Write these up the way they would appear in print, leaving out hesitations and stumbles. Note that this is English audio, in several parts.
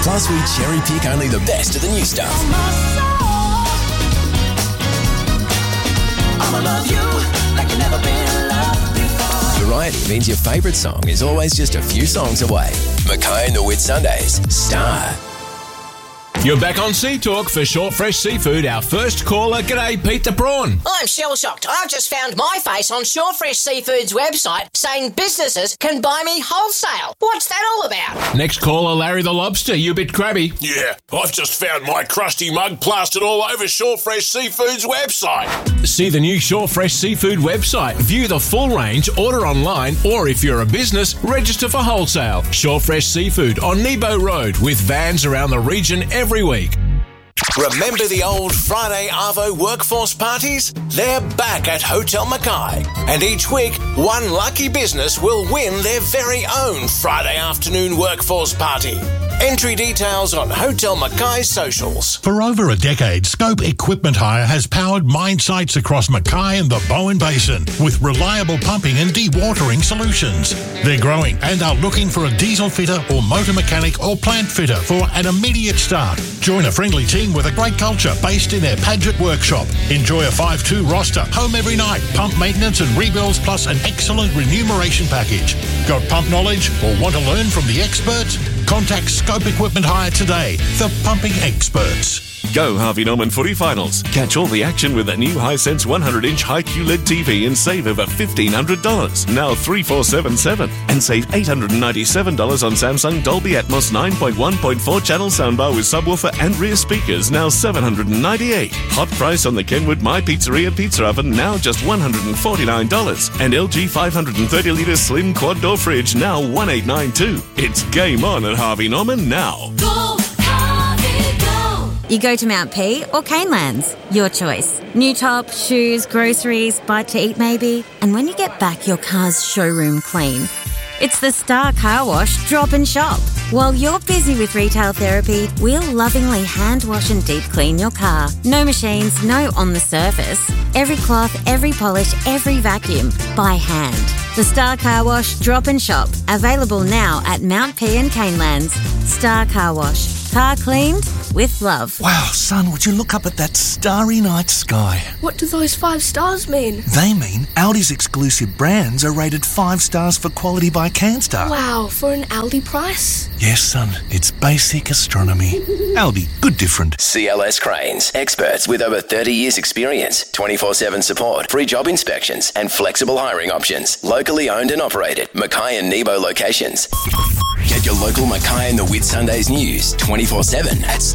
Plus, we cherry pick only the best of the new stuff. I'ma love you like you never been loved before. Variety means your favourite song is always just a few songs away. Mackay and the Whitsundays. Star. You're back on Sea Talk for Short Fresh Seafood. Our first caller, g'day, Pete the Prawn. I'm shell-shocked. I've just found my face on Short Fresh Seafood's website saying businesses can buy me wholesale. What's that all about? Next caller, Larry the Lobster. You a bit crabby. Yeah, I've just found my crusty mug plastered all over Short Fresh Seafood's website. See the new Short Fresh Seafood website. View the full range, order online, or if you're a business, register for wholesale. Short Fresh Seafood on Nebo Road with vans around the region every week. Remember the old Friday Arvo workforce parties? They're back at Hotel Mackay. And each week, one lucky business will win their very own Friday afternoon workforce party. Entry details on Hotel Mackay's socials. For over a decade, Scope Equipment Hire has powered mine sites across Mackay and the Bowen Basin with reliable pumping and dewatering solutions. They're growing and are looking for a diesel fitter or motor mechanic or plant fitter for an immediate start. Join a friendly team with a great culture based in their Paget workshop. Enjoy a 5-2 roster, home every night, pump maintenance and rebuilds plus an excellent remuneration package. Got pump knowledge or want to learn from the experts? Contact Scope Equipment Hire today, the pumping experts. Go Harvey Norman Footy Finals. Catch all the action with a new Hisense 100-inch high QLED TV and save over $1,500. Now $3,477. And save $897 on Samsung Dolby Atmos 9.1.4 channel soundbar with subwoofer and rear speakers, now $798. Hot price on the Kenwood My Pizzeria pizza oven, now just $149. And LG 530-litre slim quad door fridge, now $1,892. It's game on at Harvey Norman now. Go, Harvey, go! You go to Mount P or Canelands, your choice. New top, shoes, groceries, bite to eat maybe. And when you get back, your car's showroom clean. It's the Star Car Wash Drop and Shop. While you're busy with retail therapy, we'll lovingly hand wash and deep clean your car. No machines, no on the surface. Every cloth, every polish, every vacuum, by hand. The Star Car Wash Drop and Shop. Available now at Mount P and Canelands. Star Car Wash. Car cleaned with love. Wow, son, would you look up at that starry night sky? What do those 5 stars mean? They mean Aldi's exclusive brands are rated 5 stars for quality by Canstar. Wow, for an Aldi price? Yes, son, it's basic astronomy. Aldi, good different. CLS Cranes. Experts with over 30 years experience, 24/7 support, free job inspections and flexible hiring options. Locally owned and operated. Mackay and Nebo locations. Get your local Mackay and the Whitsundays news 24/7 at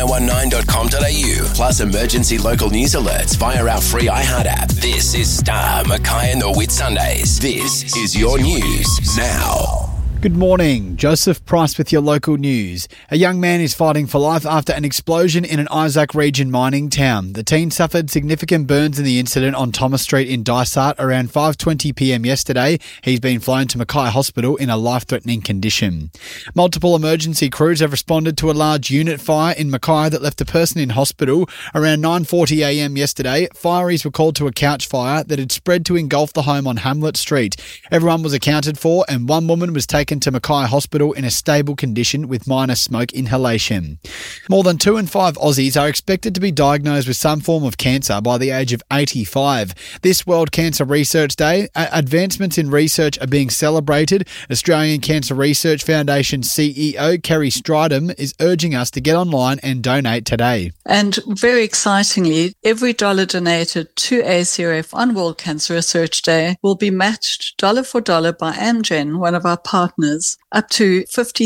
star1019.com.au. Plus emergency local news alerts via our free iHeart app. This is Star Mackay and the Whitsundays. This is your news now. Good morning. Joseph Price with your local news. A young man is fighting for life after an explosion in an Isaac Region mining town. The teen suffered significant burns in the incident on Thomas Street in Dysart around 5:20 p.m. yesterday. He's been flown to Mackay Hospital in a life-threatening condition. Multiple emergency crews have responded to a large unit fire in Mackay that left a person in hospital. Around 9:40 a.m. yesterday, fireys were called to a couch fire that had spread to engulf the home on Hamlet Street. Everyone was accounted for and one woman was taken to Mackay Hospital in a stable condition with minor smoke inhalation. More than 2 in 5 Aussies are expected to be diagnosed with some form of cancer by the age of 85. This World Cancer Research Day, advancements in research are being celebrated. Australian Cancer Research Foundation CEO Kerry Stridham is urging us to get online and donate today. And very excitingly, every dollar donated to ACRF on World Cancer Research Day will be matched dollar for dollar by Amgen, one of our partners, up to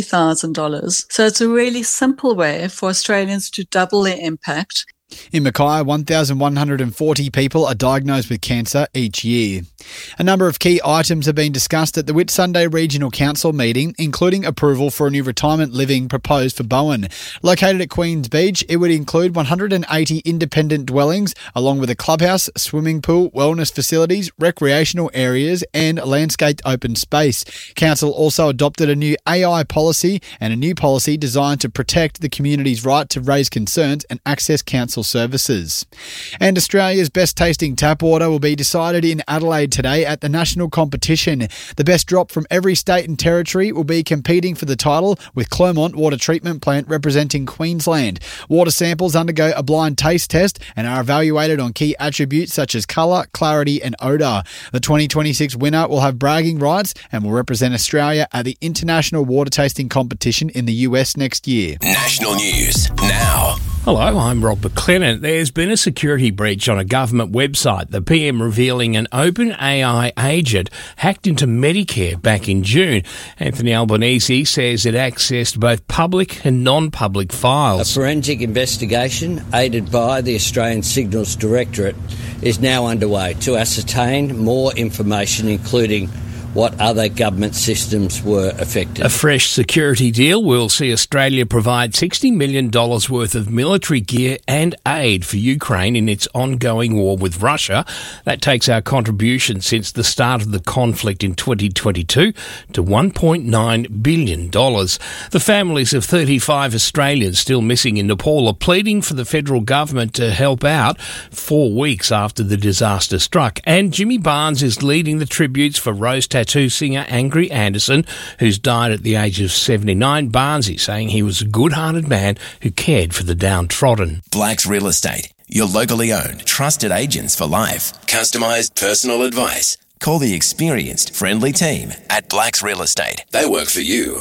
$50,000. So it's a really simple way for Australians to double their impact. In Mackay, 1,140 people are diagnosed with cancer each year. A number of key items have been discussed at the Whitsunday Regional Council meeting, including approval for a new retirement living proposed for Bowen. Located at Queen's Beach, it would include 180 independent dwellings, along with a clubhouse, swimming pool, wellness facilities, recreational areas and landscaped open space. Council also adopted a new AI policy and a new policy designed to protect the community's right to raise concerns and access council Financial Services. And Australia's best tasting tap water will be decided in Adelaide today at the national competition. The best drop from every state and territory will be competing for the title, with Clermont Water Treatment Plant representing Queensland. Water samples undergo a blind taste test and are evaluated on key attributes such as colour, clarity and odour. The 2026 winner will have bragging rights and will represent Australia at the International Water Tasting Competition in the US next year. National news now. Hello, I'm Rob McLennan. There's been a security breach on a government website, the PM revealing an OpenAI agent hacked into Medicare back in June. Anthony Albanese says it accessed both public and non-public files. A forensic investigation, aided by the Australian Signals Directorate, is now underway to ascertain more information, including what other government systems were affected. A fresh security deal will see Australia provide $60 million worth of military gear and aid for Ukraine in its ongoing war with Russia. That takes our contribution since the start of the conflict in 2022 to $1.9 billion. The families of 35 Australians still missing in Nepal are pleading for the federal government to help out 4 weeks after the disaster struck. And Jimmy Barnes is leading the tributes for Rose Tattoo singer Angry Anderson, who's died at the age of 79. Barnesy saying he was a good-hearted man who cared for the downtrodden. Blacks Real Estate, your locally owned, trusted agents for life. Customised personal advice. Call the experienced, friendly team at Blacks Real Estate. They work for you.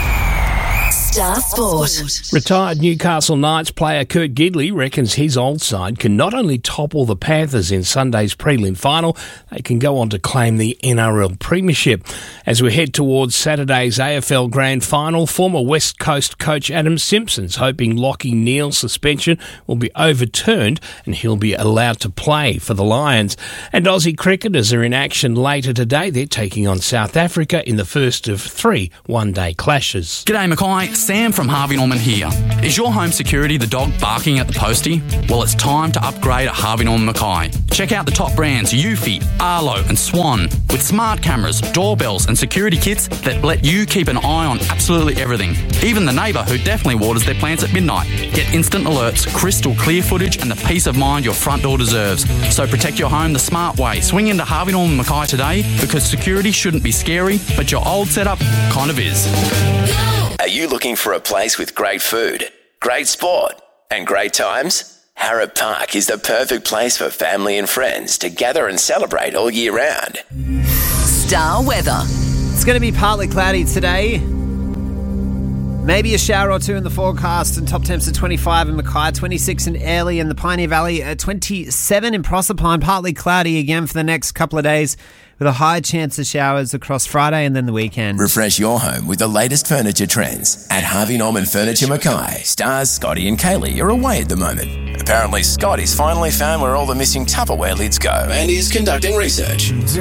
Star Sport. Retired Newcastle Knights player Kurt Gidley reckons his old side can not only topple the Panthers in Sunday's prelim final, they can go on to claim the NRL Premiership. As we head towards Saturday's AFL Grand Final, former West Coast coach Adam Simpson's hoping Lachie Neale's suspension will be overturned and he'll be allowed to play for the Lions. And Aussie cricketers are in action later today. They're taking on South Africa in the first of 3 one-day clashes. G'day Mackay, Sam from Harvey Norman here. Is your home security the dog barking at the postie? Well, it's time to upgrade at Harvey Norman Mackay. Check out the top brands Eufy, Arlo and Swan, with smart cameras, doorbells and security kits that let you keep an eye on absolutely everything. Even the neighbour who definitely waters their plants at midnight. Get instant alerts, crystal clear footage and the peace of mind your front door deserves. So protect your home the smart way. Swing into Harvey Norman Mackay today, because security shouldn't be scary, but your old setup kind of is. Are you looking for a place with great food, great sport and great times? Harrop Park is the perfect place for family and friends to gather and celebrate all year round. Star weather. It's going to be partly cloudy today. Maybe a shower or two in the forecast, and top temps at 25 in Mackay, 26 in Airlie and the Pioneer Valley, 27 in Proserpine. Partly cloudy again for the next couple of days, with a high chance of showers across Friday and then the weekend. Refresh your home with the latest furniture trends at Harvey Norman Furniture Mackay. Stars Scotty and Kaylee are away at the moment. Apparently Scotty's finally found where all the missing Tupperware lids go and is conducting research.